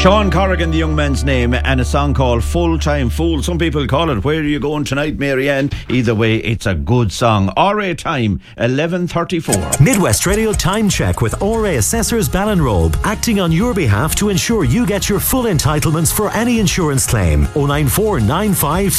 Sean Corrigan, the young man's name, and a song called Full Time Fool. Some people call it Where Are You Going Tonight, Marianne? Either way, it's a good song. RA time, 11:34. Midwest Radio Time Check with RA Assessors Ballinrobe, acting on your behalf to ensure you get your full entitlements for any insurance claim. 094 95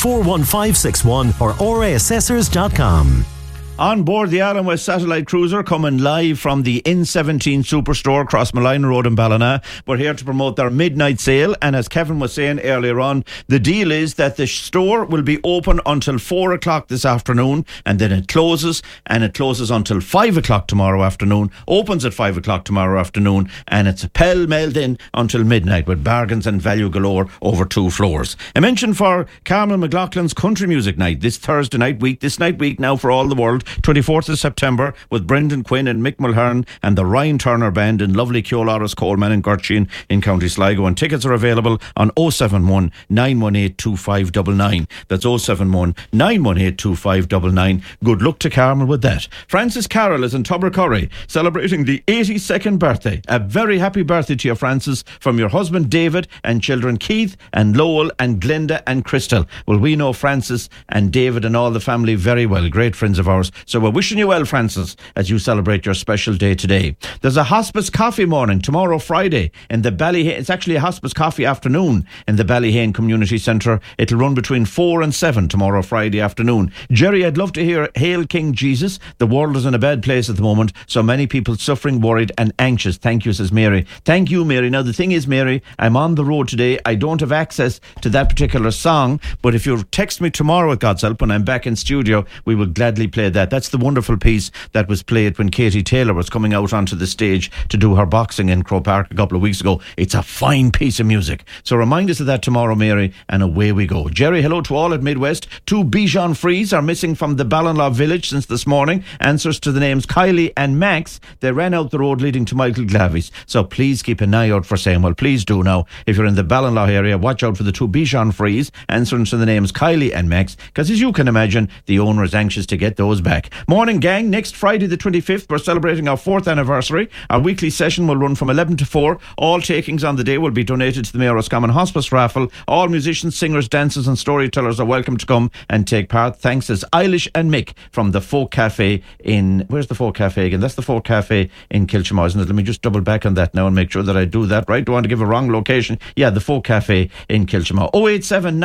41561 or raassessors.com. On board the Alan West Satellite Cruiser, coming live from the N17 Superstore across Malina Road in Ballina. We're here to promote their midnight sale, and as Kevin was saying earlier on, the deal is that the store will be open until 4 o'clock this afternoon, and then it closes until 5 o'clock tomorrow afternoon, opens at 5 o'clock tomorrow afternoon, and it's pell-mell then until midnight with bargains and value galore over 2 floors. A mention for Carmel McLaughlin's Country Music Night this Thursday night week, this night week now for all the world, 24th of September, with Brendan Quinn and Mick Mulhern and the Ryan Turner Band in lovely Keolaris, Coleman and Gurchin in County Sligo, and tickets are available on 071 918 2599. That's 071 918 2599. Good luck to Carmel with that. Francis Carroll is in Tubbercurry celebrating the 82nd birthday. A very happy birthday to you, Francis, from your husband David and children Keith and Lowell and Glenda and Crystal. Well, we know Francis and David and all the family very well, great friends of ours. So we're wishing you well, Francis, as you celebrate your special day today. There's a hospice coffee morning tomorrow, Friday, in the Ballyhane. It's actually a hospice coffee afternoon in the Ballyhane Community Centre. It'll run between 4 and 7 tomorrow, Friday afternoon. Jerry, I'd love to hear Hail King Jesus. The world is in a bad place at the moment. So many people suffering, worried and anxious. Thank you, says Mary. Thank you, Mary. Now, the thing is, Mary, I'm on the road today. I don't have access to that particular song, but if you text me tomorrow, with God's help, when I'm back in studio, we will gladly play that. That's the wonderful piece that was played when Katie Taylor was coming out onto the stage to do her boxing in Croke Park a couple of weeks ago. It's a fine piece of music. So remind us of that tomorrow, Mary, and away we go. Jerry, hello to all at Midwest. 2 Bichon Fries are missing from the Ballinlaw village since this morning. Answers to the names Kylie and Max. They ran out the road leading to Michael Glavies. So please keep an eye out for saying, well, please do now. If you're in the Ballinlaw area, watch out for the 2 Bichon Fries, answering to the names Kylie and Max, because as you can imagine, the owner is anxious to get those back. Morning, gang. Next Friday the 25th, we're celebrating our 4th anniversary. Our weekly session will run from 11 to 4. All takings on the day will be donated to the Mayo Roscommon Hospice raffle. All musicians, singers, dancers and storytellers are welcome to come and take part. Thanks as Eilish and Mick from the Folk Cafe in... Where's the Folk Cafe again? That's the Folk Cafe in Kilchimar, isn't it? Let me just double back on that now and make sure that I do that right. Don't want to give a wrong location. Yeah, the Folk Cafe in Kilchimar. 087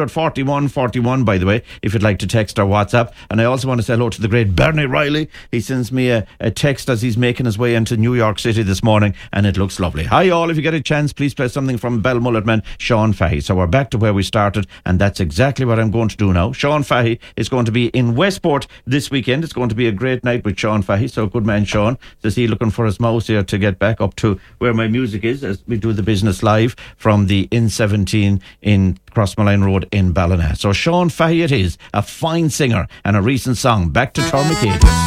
941 41, by the way, if you'd like to text or WhatsApp. And I also want to say hello to the great Bernie Riley. He sends me a text as he's making his way into New York City this morning, and it looks lovely. Hi all, if you get a chance, please play something from Bell Mulletman, Sean Fahey. So we're back to where we started, and that's exactly what I'm going to do now. Sean Fahey is going to be in Westport this weekend. It's going to be a great night with Sean Fahey. So good man Sean, is he looking for his mouse here to get back up to where my music is as we do the business live from the N17 in Crossmalline Road in Ballina. So Sean Fahey it is, a fine singer and a recent song, Back to Tormacada.